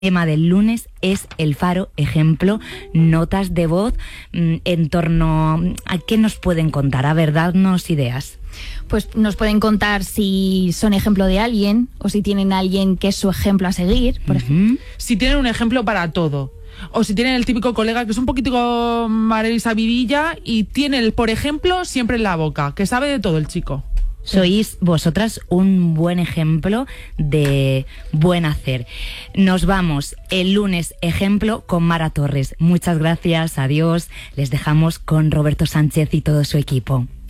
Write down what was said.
tema del lunes es el Faro Ejemplo, notas de voz en torno a qué nos pueden contar. A ver, dadnos ideas. Pues nos pueden contar si son ejemplo de alguien o si tienen a alguien que es su ejemplo a seguir, por ejemplo. Si tienen un ejemplo para todo. O si tienen el típico colega que es un poquitico sabidilla y tiene, por ejemplo, siempre en la boca, que sabe de todo el chico. Sois vosotras un buen ejemplo de buen hacer. Nos vamos el lunes, ejemplo, con Mara Torres. Muchas gracias, adiós. Les dejamos con Roberto Sánchez y todo su equipo.